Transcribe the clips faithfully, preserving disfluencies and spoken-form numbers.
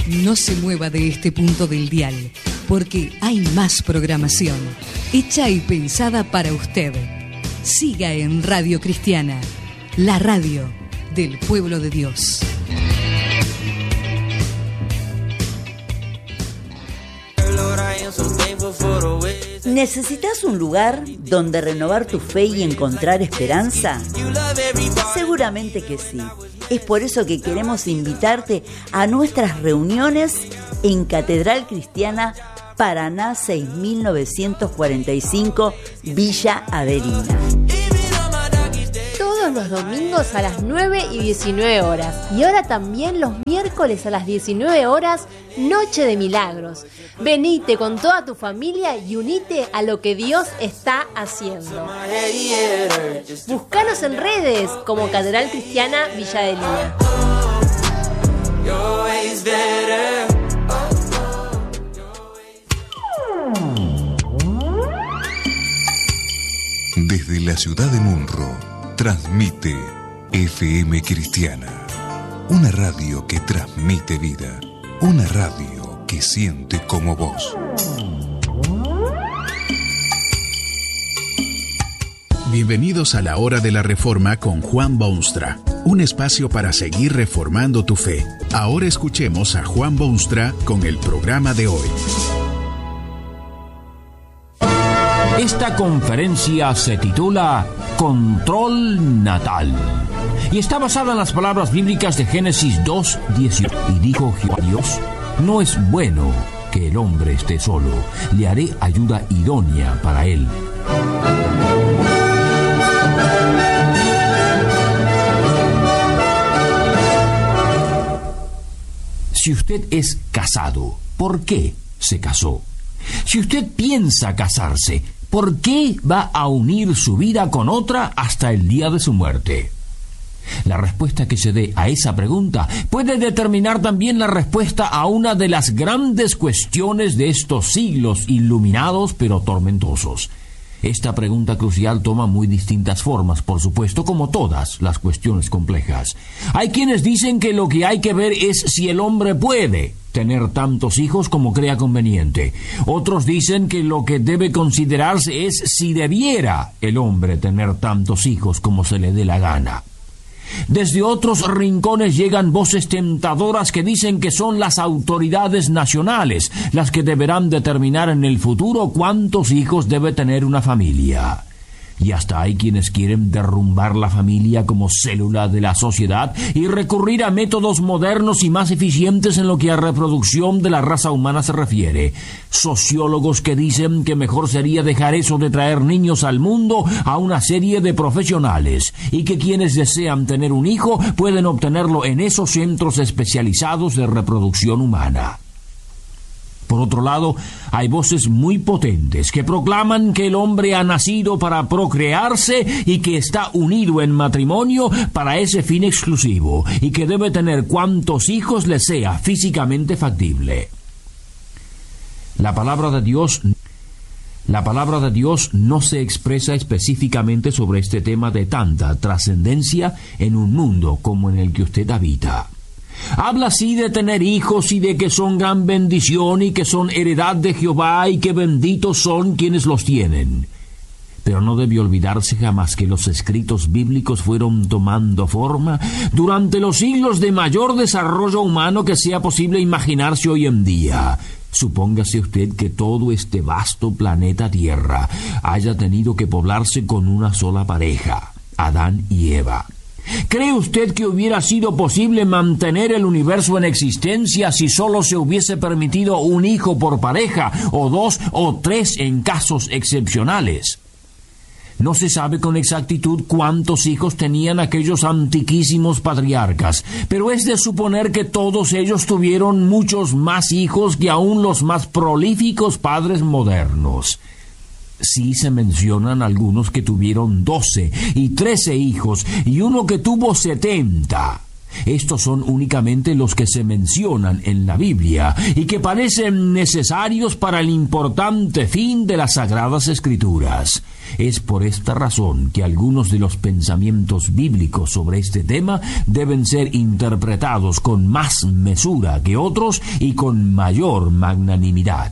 No se mueva de este punto del dial, porque hay más programación, hecha y pensada para usted. Siga en Radio Cristiana, la radio del pueblo de Dios. ¿Necesitas un lugar donde renovar tu fe y encontrar esperanza? Seguramente que sí. Es por eso que queremos invitarte a nuestras reuniones en Catedral Cristiana Paraná seis mil novecientos cuarenta y cinco, Villa Adelina. Todos los domingos a las nueve y diecinueve horas. Y ahora también los miércoles a las diecinueve horas, Noche de Milagros. Venite con toda tu familia y unite a lo que Dios está haciendo. Búscanos en redes como Catedral Cristiana Villa Adelina. Desde la ciudad de Munro, transmite F M Cristiana, una radio que transmite vida, una radio que siente como vos. Bienvenidos a la Hora de la Reforma con Juan Boonstra, un espacio para seguir reformando tu fe. Ahora escuchemos a Juan Boonstra con el programa de hoy. Esta conferencia se titula Control Natal y está basada en las palabras bíblicas de Génesis dos dieciocho. Y dijo Jehová Dios: no es bueno que el hombre esté solo, le haré ayuda idónea para él. Si usted es casado, ¿por qué se casó? Si usted piensa casarse, ¿por qué va a unir su vida con otra hasta el día de su muerte? La respuesta que se dé a esa pregunta puede determinar también la respuesta a una de las grandes cuestiones de estos siglos iluminados pero tormentosos. Esta pregunta crucial toma muy distintas formas, por supuesto, como todas las cuestiones complejas. Hay quienes dicen que lo que hay que ver es si el hombre puede tener tantos hijos como crea conveniente. Otros dicen que lo que debe considerarse es si debiera el hombre tener tantos hijos como se le dé la gana. Desde otros rincones llegan voces tentadoras que dicen que son las autoridades nacionales las que deberán determinar en el futuro cuántos hijos debe tener una familia. Y hasta hay quienes quieren derrumbar la familia como célula de la sociedad y recurrir a métodos modernos y más eficientes en lo que a reproducción de la raza humana se refiere. Sociólogos que dicen que mejor sería dejar eso de traer niños al mundo a una serie de profesionales, y que quienes desean tener un hijo pueden obtenerlo en esos centros especializados de reproducción humana. Por otro lado, hay voces muy potentes que proclaman que el hombre ha nacido para procrearse y que está unido en matrimonio para ese fin exclusivo, y que debe tener cuantos hijos le sea físicamente factible. La palabra de Dios, la palabra de Dios no se expresa específicamente sobre este tema de tanta trascendencia en un mundo como en el que usted habita. Habla así de tener hijos y de que son gran bendición y que son heredad de Jehová y que benditos son quienes los tienen. Pero no debe olvidarse jamás que los escritos bíblicos fueron tomando forma durante los siglos de mayor desarrollo humano que sea posible imaginarse hoy en día. Supóngase usted que todo este vasto planeta Tierra haya tenido que poblarse con una sola pareja, Adán y Eva. ¿Cree usted que hubiera sido posible mantener el universo en existencia si solo se hubiese permitido un hijo por pareja, o dos o tres en casos excepcionales? No se sabe con exactitud cuántos hijos tenían aquellos antiquísimos patriarcas, pero es de suponer que todos ellos tuvieron muchos más hijos que aún los más prolíficos padres modernos. Sí se mencionan algunos que tuvieron doce y trece hijos y uno que tuvo setenta. Estos son únicamente los que se mencionan en la Biblia y que parecen necesarios para el importante fin de las Sagradas Escrituras. Es por esta razón que algunos de los pensamientos bíblicos sobre este tema deben ser interpretados con más mesura que otros y con mayor magnanimidad.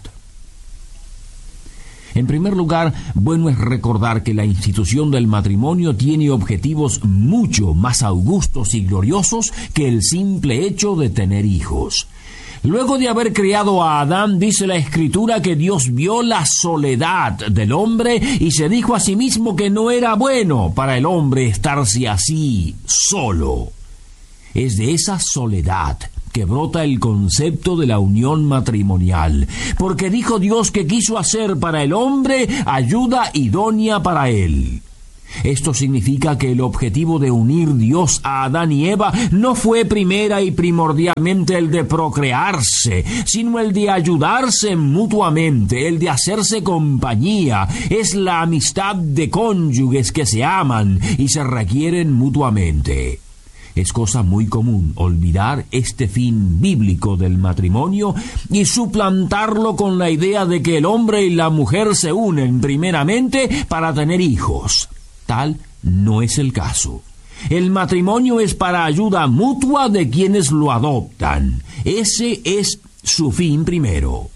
En primer lugar, bueno es recordar que la institución del matrimonio tiene objetivos mucho más augustos y gloriosos que el simple hecho de tener hijos. Luego de haber creado a Adán, dice la Escritura que Dios vio la soledad del hombre y se dijo a sí mismo que no era bueno para el hombre estarse así, solo. Es de esa soledad que brota el concepto de la unión matrimonial, porque dijo Dios que quiso hacer para el hombre ayuda idónea para él. Esto significa que el objetivo de unir Dios a Adán y Eva no fue primera y primordialmente el de procrearse, sino el de ayudarse mutuamente, el de hacerse compañía. Es la amistad de cónyuges que se aman y se requieren mutuamente. Es cosa muy común olvidar este fin bíblico del matrimonio y suplantarlo con la idea de que el hombre y la mujer se unen primeramente para tener hijos. Tal no es el caso. El matrimonio es para ayuda mutua de quienes lo adoptan. Ese es su fin primero.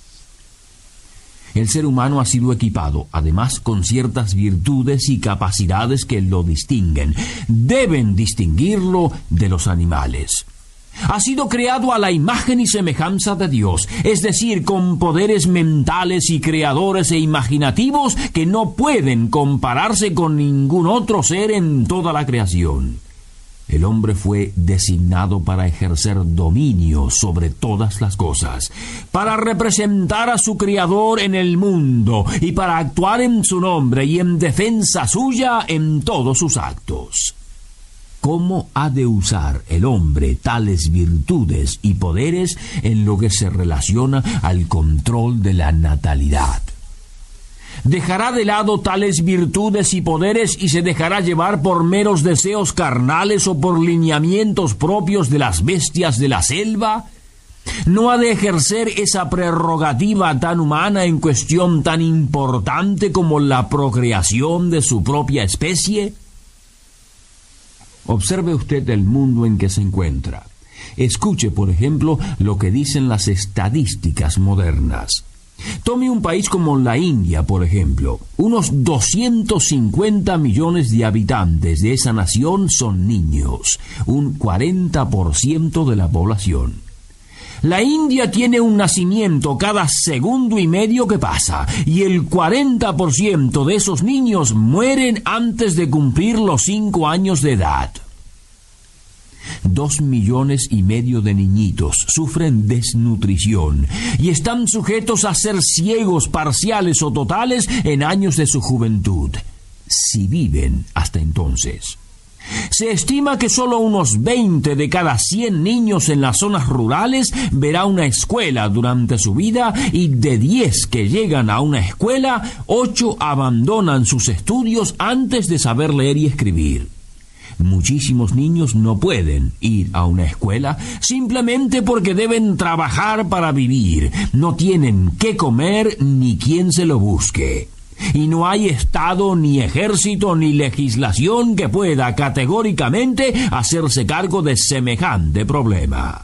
El ser humano ha sido equipado, además, con ciertas virtudes y capacidades que lo distinguen. Deben distinguirlo de los animales. Ha sido creado a la imagen y semejanza de Dios, es decir, con poderes mentales y creadores e imaginativos que no pueden compararse con ningún otro ser en toda la creación. El hombre fue designado para ejercer dominio sobre todas las cosas, para representar a su Creador en el mundo y para actuar en su nombre y en defensa suya en todos sus actos. ¿Cómo ha de usar el hombre tales virtudes y poderes en lo que se relaciona al control de la natalidad? Dejará de lado tales virtudes y poderes y se dejará llevar por meros deseos carnales o por lineamientos propios de las bestias de la selva. ¿No ha de ejercer esa prerrogativa tan humana en cuestión tan importante como la procreación de su propia especie? Observe usted el mundo en que se encuentra. Escuche, por ejemplo, lo que dicen las estadísticas modernas. Tome un país como la India, por ejemplo. Unos doscientos cincuenta millones de habitantes de esa nación son niños, un cuarenta por ciento de la población. La India tiene un nacimiento cada segundo y medio que pasa, y el cuarenta por ciento de esos niños mueren antes de cumplir los cinco años de edad. Dos millones y medio de niñitos sufren desnutrición y están sujetos a ser ciegos parciales o totales en años de su juventud, si viven hasta entonces. Se estima que solo unos veinte de cada cien niños en las zonas rurales verá una escuela durante su vida y de diez que llegan a una escuela, ocho abandonan sus estudios antes de saber leer y escribir. Muchísimos niños no pueden ir a una escuela simplemente porque deben trabajar para vivir. No tienen qué comer ni quien se lo busque. Y no hay Estado, ni ejército, ni legislación que pueda categóricamente hacerse cargo de semejante problema.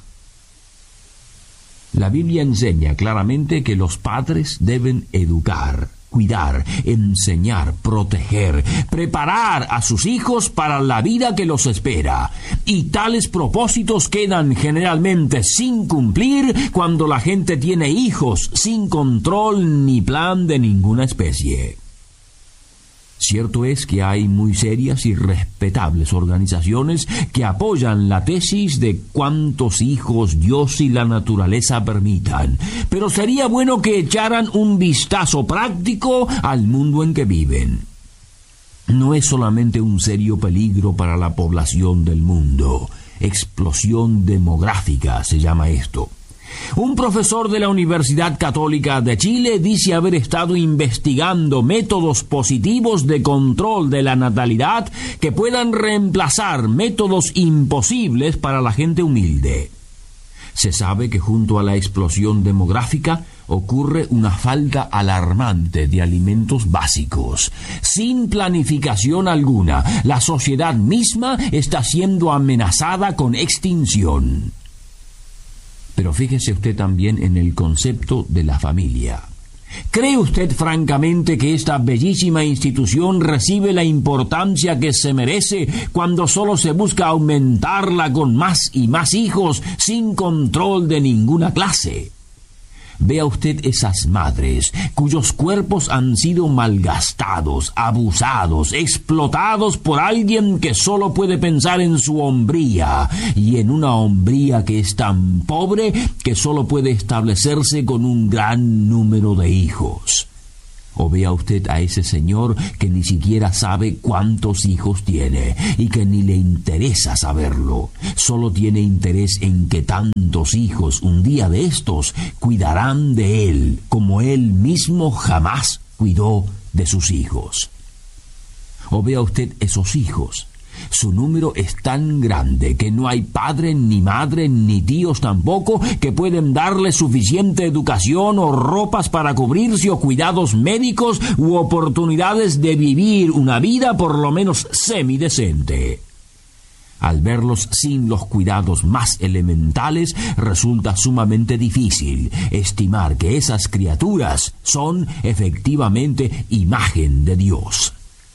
La Biblia enseña claramente que los padres deben educar, cuidar, enseñar, proteger, preparar a sus hijos para la vida que los espera. Y tales propósitos quedan generalmente sin cumplir cuando la gente tiene hijos sin control ni plan de ninguna especie. Cierto es que hay muy serias y respetables organizaciones que apoyan la tesis de cuántos hijos Dios y la naturaleza permitan, pero sería bueno que echaran un vistazo práctico al mundo en que viven. No es solamente un serio peligro para la población del mundo, explosión demográfica se llama esto. Un profesor de la Universidad Católica de Chile dice haber estado investigando métodos positivos de control de la natalidad que puedan reemplazar métodos imposibles para la gente humilde. Se sabe que junto a la explosión demográfica ocurre una falta alarmante de alimentos básicos. Sin planificación alguna, la sociedad misma está siendo amenazada con extinción. Pero fíjese usted también en el concepto de la familia. ¿Cree usted francamente que esta bellísima institución recibe la importancia que se merece cuando solo se busca aumentarla con más y más hijos sin control de ninguna clase? Vea usted esas madres cuyos cuerpos han sido malgastados, abusados, explotados por alguien que solo puede pensar en su hombría, y en una hombría que es tan pobre que solo puede establecerse con un gran número de hijos. O vea usted a ese señor que ni siquiera sabe cuántos hijos tiene y que ni le interesa saberlo. Solo tiene interés en que tantos hijos un día de estos cuidarán de él como él mismo jamás cuidó de sus hijos. O vea usted esos hijos. Su número es tan grande que no hay padre, ni madre, ni tíos tampoco que pueden darle suficiente educación o ropas para cubrirse o cuidados médicos u oportunidades de vivir una vida por lo menos semidecente. Al verlos sin los cuidados más elementales, resulta sumamente difícil estimar que esas criaturas son efectivamente imagen de Dios.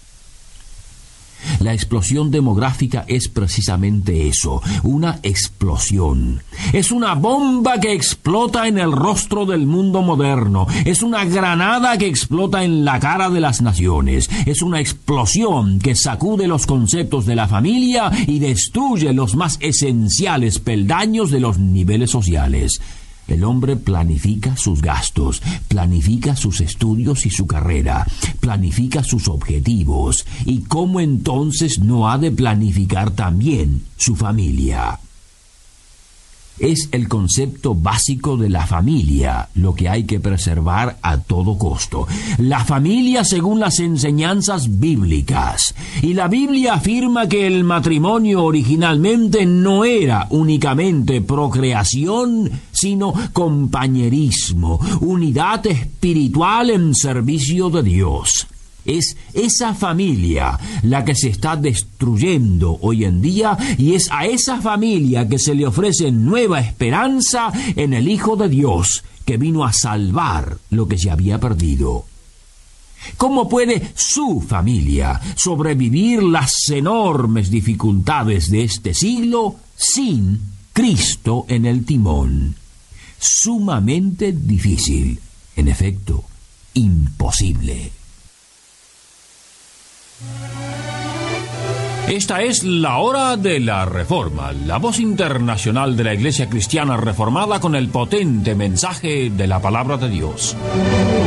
La explosión demográfica es precisamente eso, una explosión. Es una bomba que explota en el rostro del mundo moderno. Es una granada que explota en la cara de las naciones. Es una explosión que sacude los conceptos de la familia y destruye los más esenciales peldaños de los niveles sociales. El hombre planifica sus gastos, planifica sus estudios y su carrera, planifica sus objetivos. ¿Y cómo entonces no ha de planificar también su familia? Es el concepto básico de la familia lo que hay que preservar a todo costo. La familia según las enseñanzas bíblicas. Y la Biblia afirma que el matrimonio originalmente no era únicamente procreación, sino compañerismo, unidad espiritual en servicio de Dios. Es esa familia la que se está destruyendo hoy en día, y es a esa familia que se le ofrece nueva esperanza en el Hijo de Dios, que vino a salvar lo que se había perdido. ¿Cómo puede su familia sobrevivir las enormes dificultades de este siglo sin Cristo en el timón? Sumamente difícil, en efecto, imposible. Esta es la hora de la Reforma, la voz internacional de la Iglesia Cristiana Reformada con el potente mensaje de la Palabra de Dios.